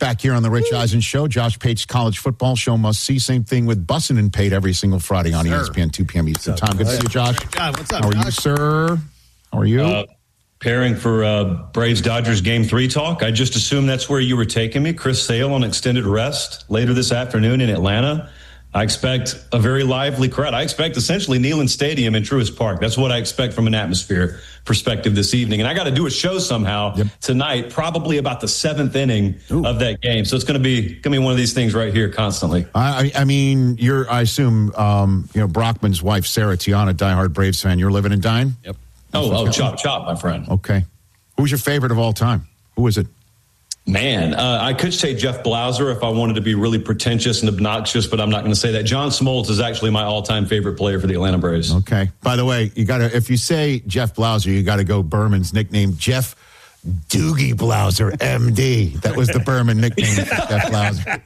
Back here on the Rich Eisen Show, Josh Pate's college football show must see. Same thing with Bussin' and Pate every single Friday on ESPN, 2 p.m. Eastern Time. Good to see you, Josh. What's up, How are you, sir? How are you? Preparing for Braves-Dodgers Game 3 talk. I just assumed that's where you were taking me. Chris Sale on extended rest later this afternoon in Atlanta. I expect a very lively crowd. I expect essentially Neyland Stadium in Truist Park. That's what I expect from an atmosphere perspective this evening. And I got to do a show somehow tonight, probably about the 7th inning of that game. So it's going to be one of these things right here constantly. I mean, I assume, Brockman's wife, Sarah Tiana, diehard Braves fan. You're living and dying? Yep. Chop, my friend. Okay. Who's your favorite of all time? Who is it? Man, I could say Jeff Blauser if I wanted to be really pretentious and obnoxious, but I'm not going to say that. John Smoltz is actually my all-time favorite player for the Atlanta Braves. Okay. By the way, if you say Jeff Blauser, you got to go Berman's nickname, Jeff Doogie Blauser, MD. That was the Berman nickname for Jeff Blauser.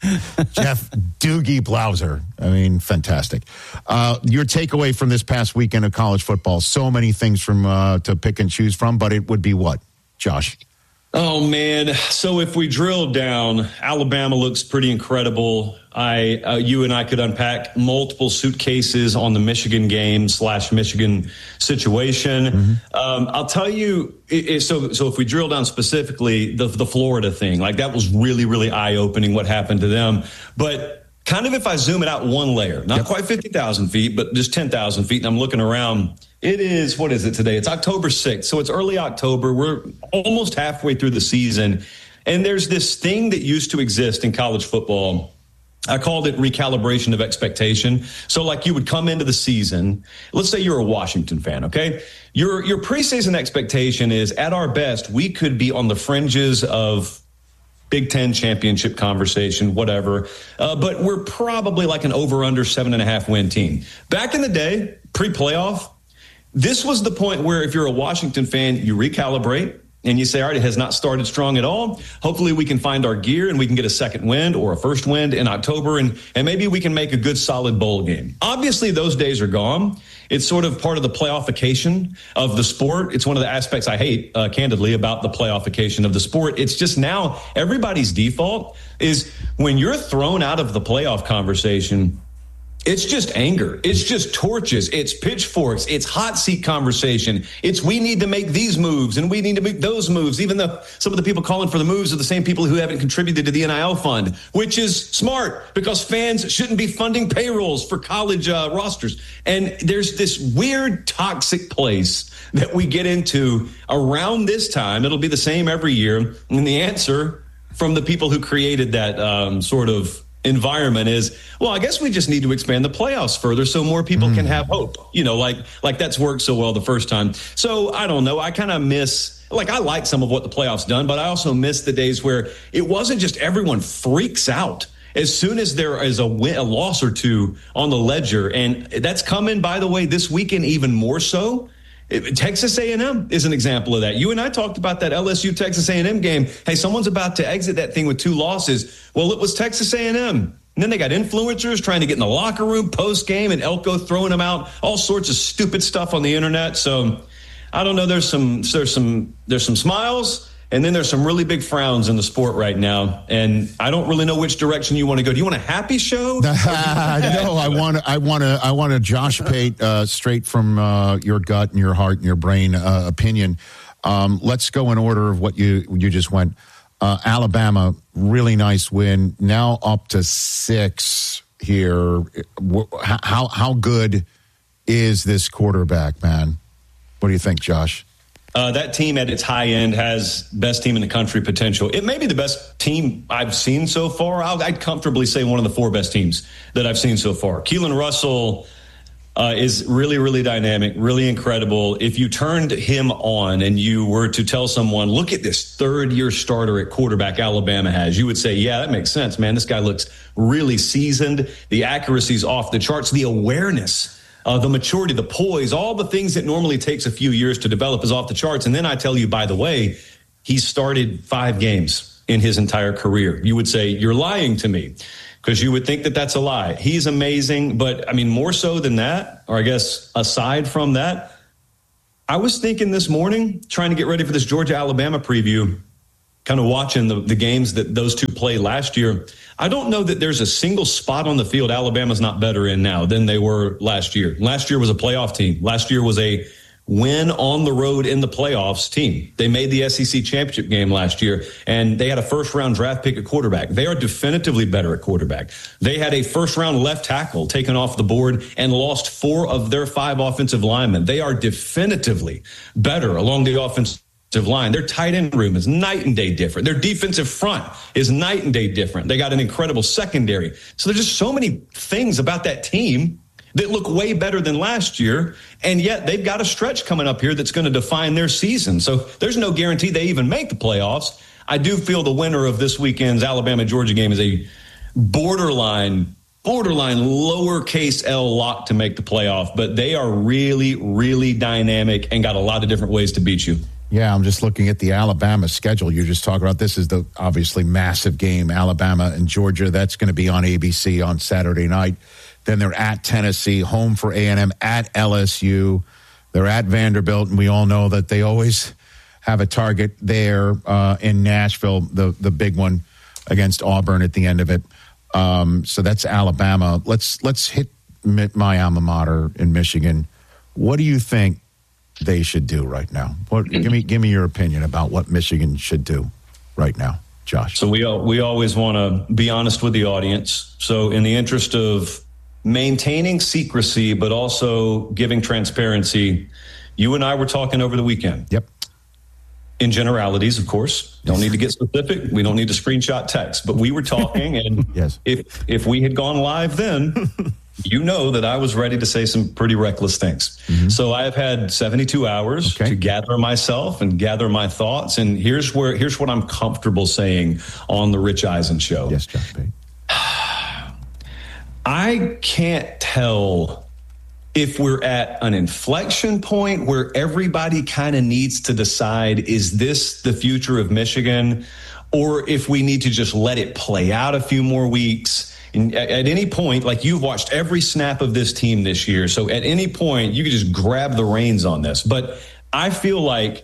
Jeff Doogie Blauser. I mean, fantastic. Your takeaway from this past weekend of college football, so many things to pick and choose from, but it would be what, Josh? Oh, man. So if we drill down, Alabama looks pretty incredible. You and I could unpack multiple suitcases on the Michigan game / Michigan situation. Mm-hmm. I'll tell you, so if we drill down specifically, the Florida thing, like that was really, really eye-opening what happened to them. But kind of if I zoom it out one layer, not quite 50,000 feet, but just 10,000 feet, and I'm looking around. It is, what is it today? It's October 6th. So it's early October. We're almost halfway through the season. And there's this thing that used to exist in college football. I called it recalibration of expectation. So like you would come into the season. Let's say you're a Washington fan, okay? Your preseason expectation is, at our best, we could be on the fringes of Big Ten championship conversation, whatever. But we're probably like an over-under 7.5 win team. Back in the day, pre-playoff, this was the point where if you're a Washington fan, you recalibrate and you say, all right, it has not started strong at all. Hopefully we can find our gear and we can get a second wind or a first wind in October, and maybe we can make a good solid bowl game. Obviously, those days are gone. It's sort of part of the playofffication of the sport. It's one of the aspects I hate, candidly, about the playofffication of the sport. It's just now everybody's default is when you're thrown out of the playoff conversation, it's just anger. It's just torches. It's pitchforks. It's hot seat conversation. It's we need to make these moves and we need to make those moves, even though some of the people calling for the moves are the same people who haven't contributed to the NIL fund, which is smart because fans shouldn't be funding payrolls for college rosters. And there's this weird toxic place that we get into around this time. It'll be the same every year. And the answer from the people who created that sort of environment is, well, I guess we just need to expand the playoffs further so more people can have hope. Like that's worked so well the first time. So I don't know. I kind of miss, I like some of what the playoffs done, but I also miss the days where it wasn't just everyone freaks out as soon as there is a loss or two on the ledger. And that's coming, by the way, this weekend even more so. Texas A&M is an example of that. You and I talked about that LSU Texas A&M game. Hey, someone's about to exit that thing with 2 losses. Well, it was Texas A&M. And then they got influencers trying to get in the locker room post game and Elko throwing them out, all sorts of stupid stuff on the internet. So I don't know. There's some smiles. And then there's some really big frowns in the sport right now, and I don't really know which direction you want to go. Do you want a happy show? No, I want a Josh Pate straight from your gut and your heart and your brain opinion. Let's go in order of what you just went. Alabama, really nice win. Now up to 6 here. How good is this quarterback, man? What do you think, Josh? That team at its high end has best team in the country potential. It may be the best team I've seen so far. I'd comfortably say one of the 4 best teams that I've seen so far. Keelan Russell is really, really dynamic, really incredible. If you turned him on and you were to tell someone, look at this third-year starter at quarterback Alabama has, you would say, yeah, that makes sense, man. This guy looks really seasoned. The accuracy's off the charts. The awareness, the maturity, the poise, all the things that normally takes a few years to develop is off the charts. And then I tell you, by the way, he started 5 games in his entire career. You would say, you're lying to me, because you would think that that's a lie. He's amazing. But I mean, more so than that, or I guess aside from that, I was thinking this morning, trying to get ready for this Georgia-Alabama preview, kind of watching the games that those two played last year, I don't know that there's a single spot on the field Alabama's not better in now than they were last year. Last year was a playoff team. Last year was a win on the road in the playoffs team. They made the SEC championship game last year, and they had a first-round draft pick at quarterback. They are definitively better at quarterback. They had a first-round left tackle taken off the board and lost 4 of their 5 offensive linemen. They are definitively better along the offensive line. Their tight end room is night and day different. Their defensive front is night and day different. They got an incredible secondary. So there's just so many things about that team that look way better than last year, and yet they've got a stretch coming up here that's going to define their season. So there's no guarantee they even make the playoffs. I do feel the winner of this weekend's Alabama-Georgia game is a borderline lowercase L lock to make the playoff, but they are really, really dynamic and got a lot of different ways to beat you. Yeah, I'm just looking at the Alabama schedule. You're just talking about this is the obviously massive game, Alabama and Georgia. That's going to be on ABC on Saturday night. Then they're at Tennessee, home for A&M, at LSU. They're at Vanderbilt, and we all know that they always have a target there in Nashville, the big one against Auburn at the end of it. So that's Alabama. Let's hit my alma mater in Michigan. What do you think they should do right now? Give me your opinion about what Michigan should do right now, Josh. So we always want to be honest with the audience. So in the interest of maintaining secrecy, but also giving transparency, you and I were talking over the weekend. Yep. In generalities, of course. Don't need to get specific. We don't need to screenshot text. But we were talking, and yes. if we had gone live then, you know that I was ready to say some pretty reckless things. Mm-hmm. So I have had 72 hours to gather myself and gather my thoughts. And here's what I'm comfortable saying on the Rich Eisen show. Yes, Josh Pate. I can't tell if we're at an inflection point where everybody kind of needs to decide, is this the future of Michigan? Or if we need to just let it play out a few more weeks. And at any point, like, you've watched every snap of this team this year. So at any point, you can just grab the reins on this. But I feel like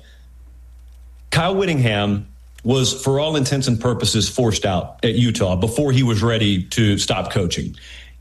Kyle Whittingham was, for all intents and purposes, forced out at Utah before he was ready to stop coaching.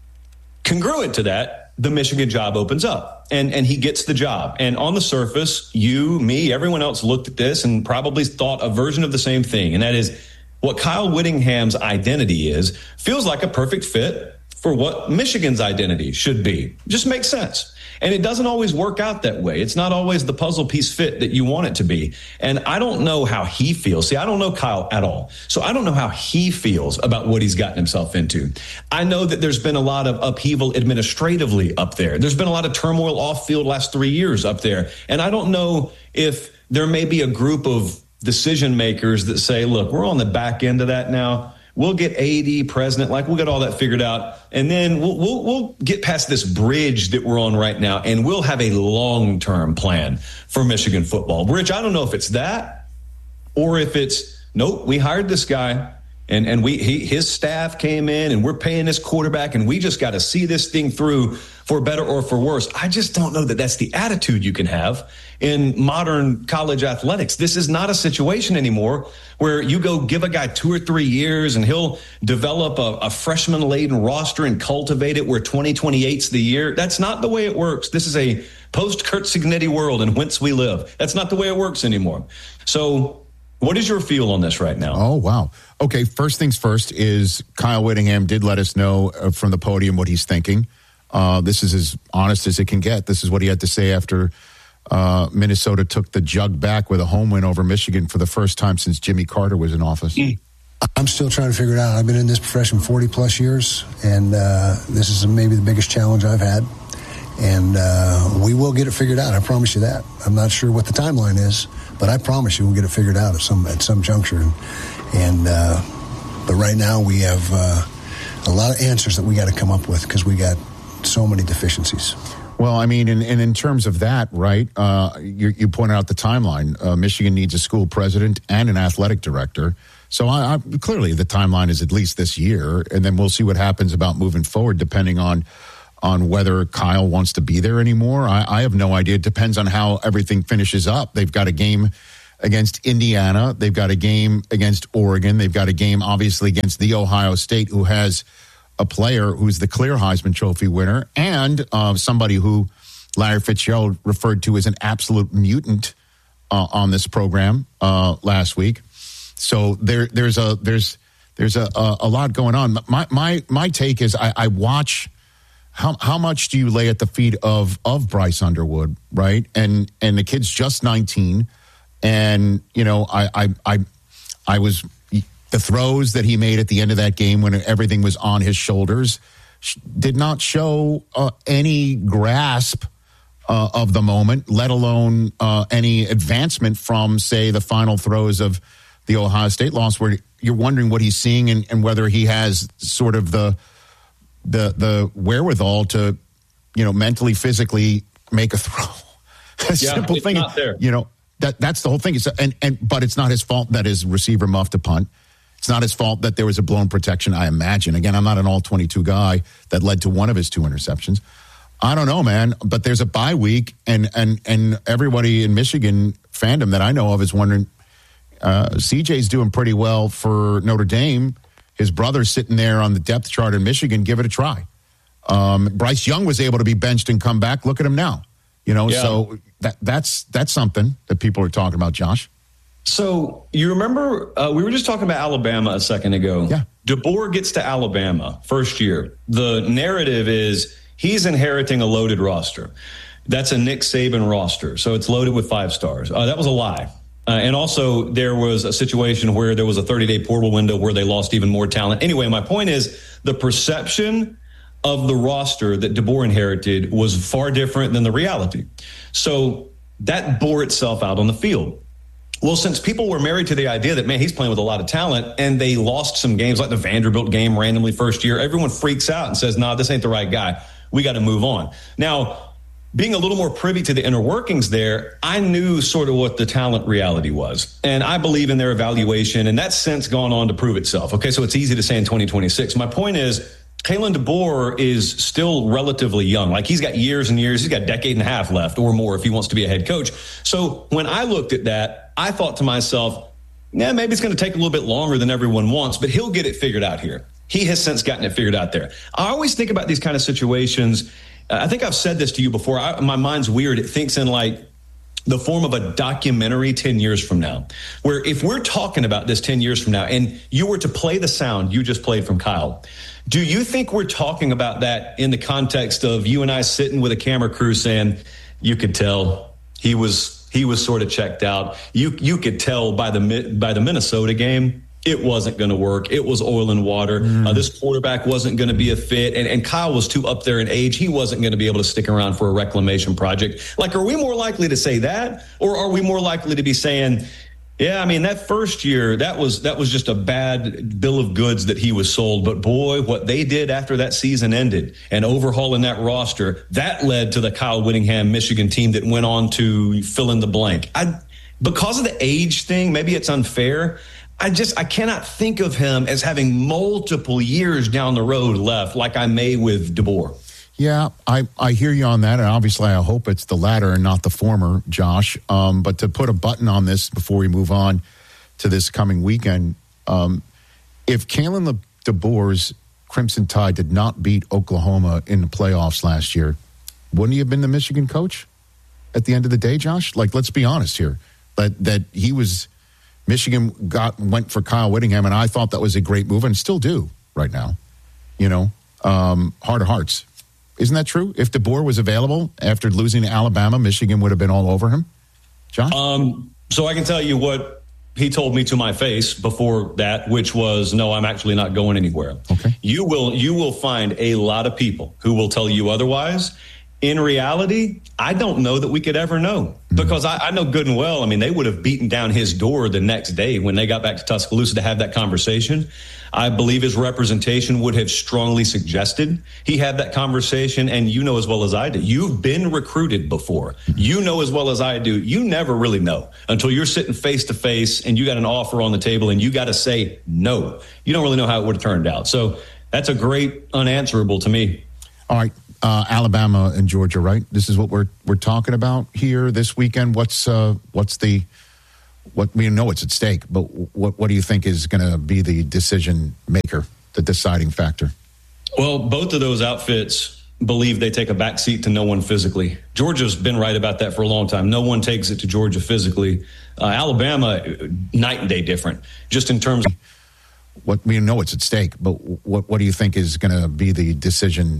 Congruent to that, the Michigan job opens up and he gets the job. And on the surface, you, me, everyone else looked at this and probably thought a version of the same thing. And that is what Kyle Whittingham's identity is, feels like a perfect fit for what Michigan's identity should be. Just makes sense. And it doesn't always work out that way. It's not always the puzzle piece fit that you want it to be. And I don't know how he feels. See, I don't know Kyle at all. So I don't know how he feels about what he's gotten himself into. I know that there's been a lot of upheaval administratively up there. There's been a lot of turmoil off field last 3 years up there. And I don't know if there may be a group of decision makers that say, look, we're on the back end of that now. We'll get AD, president, we'll get all that figured out. And then we'll get past this bridge that we're on right now, and we'll have a long-term plan for Michigan football. Rich, I don't know if it's that or if it's, nope, we hired this guy and his staff came in and we're paying this quarterback and we just got to see this thing through for better or for worse. I just don't know that that's the attitude you can have in modern college athletics. This is not a situation anymore where you go give a guy 2 or 3 years and he'll develop a freshman-laden roster and cultivate it where 2028's the year. That's not the way it works. This is a post-Kurt Cignetti world in whence we live. That's not the way it works anymore. So what is your feel on this right now? Oh, wow. Okay, first things first is Kyle Whittingham did let us know from the podium what he's thinking. This is as honest as it can get. This is what he had to say after Minnesota took the jug back with a home win over Michigan for the first time since Jimmy Carter was in office. I'm still trying to figure it out. I've been in this profession 40-plus years, and this is maybe the biggest challenge I've had. And we will get it figured out. I promise you that. I'm not sure what the timeline is, but I promise you we'll get it figured out at some juncture. But right now we have a lot of answers that we got to come up with because we got so many deficiencies. Well, I mean, and in terms of that, right, you pointed out the timeline. Michigan needs a school president and an athletic director. So clearly the timeline is at least this year, and then we'll see what happens about moving forward depending on whether Kyle wants to be there anymore. I have no idea. It depends on how everything finishes up. They've got a game against Indiana. They've got a game against Oregon. They've got a game, obviously, against the Ohio State, who has a player who's the clear Heisman Trophy winner, and somebody who Larry Fitzgerald referred to as an absolute mutant on this program last week. So there's a lot going on. My take is I watch how much do you lay at the feet of Bryce Underwood, right? And the kid's just 19, and I was the throws that he made at the end of that game when everything was on his shoulders did not show any grasp of the moment, let alone any advancement from, say, the final throws of the Ohio State loss, where you're wondering what he's seeing and whether he has sort of the wherewithal to, mentally, physically make a throw. Simple thing, not there. That's the whole thing. But it's not his fault that his receiver muffed a punt. It's not his fault that there was a blown protection, I imagine. Again, I'm not an all-22 guy that led to one of his 2 interceptions. I don't know, man, but there's a bye week, and everybody in Michigan fandom that I know of is wondering, CJ's doing pretty well for Notre Dame. His brother's sitting there on the depth chart in Michigan. Give it a try. Bryce Young was able to be benched and come back. Look at him now. So that's something that people are talking about, Josh. So you remember we were just talking about Alabama a second ago. Yeah. DeBoer gets to Alabama first year. The narrative is he's inheriting a loaded roster. That's a Nick Saban roster. So it's loaded with 5 stars. That was a lie. And also there was a situation where there was a 30-day portal window where they lost even more talent. Anyway, my point is the perception of the roster that DeBoer inherited was far different than the reality. So that bore itself out on the field. Well, since people were married to the idea that, man, he's playing with a lot of talent, and they lost some games like the Vanderbilt game randomly first year, everyone freaks out and says, nah, this ain't the right guy. We got to move on. Now, being a little more privy to the inner workings there, I knew sort of what the talent reality was. And I believe in their evaluation, and that's since gone on to prove itself. Okay, so it's easy to say in 2026. My point is, Kalen DeBoer is still relatively young. Like, he's got years and years. He's got a decade and a half left or more if he wants to be a head coach. So when I looked at that, I thought to myself, maybe it's going to take a little bit longer than everyone wants, but he'll get it figured out here. He has since gotten it figured out there. I always think about these kind of situations. I think I've said this to you before. My mind's weird. It thinks in like the form of a documentary 10 years from now, where if we're talking about this 10 years from now and you were to play the sound you just played from Kyle, do you think we're talking about that in the context of you and I sitting with a camera crew saying, you could tell he was sort of checked out. You could tell by the Minnesota game, it wasn't going to work. It was oil and water. This quarterback wasn't going to be a fit. And Kyle was too up there in age. He wasn't going to be able to stick around for a reclamation project. Like, are we more likely to say that? Or are we more likely to be saying, yeah, I mean, that first year, that was just a bad bill of goods that he was sold. But boy, what they did after that season ended and overhauling that roster, that led to the Kyle Whittingham Michigan team that went on to fill in the blank. Because of the age thing, maybe it's unfair. I cannot think of him as having multiple years down the road left like I may with DeBoer. Yeah, I hear you on that, and obviously I hope it's the latter and not the former, Josh. But to put a button on this before we move on to this coming weekend, if Kalen DeBoer's Crimson Tide did not beat Oklahoma in the playoffs last year, wouldn't he have been the Michigan coach at the end of the day, Josh? Like, let's be honest here. That he was... Michigan went for Kyle Whittingham, and I thought that was a great move, and still do right now. Heart of hearts. Isn't that true? If DeBoer was available after losing to Alabama, Michigan would have been all over him? Josh? So I can tell you what he told me to my face before that, which was, no, I'm actually not going anywhere. Okay. You will find a lot of people who will tell you otherwise. In reality, I don't know that we could ever know, because I know good and well, I mean, they would have beaten down his door the next day when they got back to Tuscaloosa to have that conversation. I believe his representation would have strongly suggested he had that conversation. And you know as well as I do, you've been recruited before. You know as well as I do, you never really know until you're sitting face to face and you got an offer on the table and you got to say no. You don't really know how it would have turned out. So that's a great unanswerable to me. All right. Alabama and Georgia, right? This is what we're talking about here this weekend. What's the What we know it's at stake, but what do you think is going to be the decision maker, the deciding factor? Well, both of those outfits believe they take a back seat to no one physically. Georgia's been right about that for a long time. No one takes it to Georgia physically. Alabama, night and day different, just in terms of what we know it's at stake, but what do you think is going to be the decision